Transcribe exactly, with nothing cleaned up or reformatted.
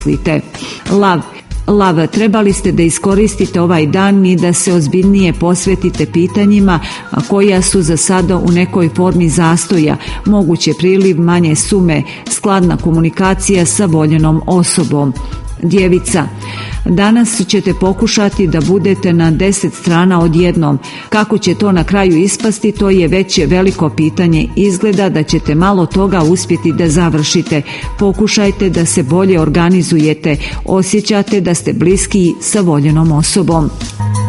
Lav. Lav, trebali ste da iskoristite ovaj dan i da se ozbiljnije posvetite pitanjima koja su za sada u nekoj formi zastoja, moguće priliv manje sume, skladna komunikacija sa voljenom osobom. Djevica. Danas ćete pokušati da budete na deset strana odjednom. Kako će to na kraju ispasti, to je već veliko pitanje. Izgleda da ćete malo toga uspjeti da završite. Pokušajte da se bolje organizujete. Osjećate da ste bliski sa voljenom osobom.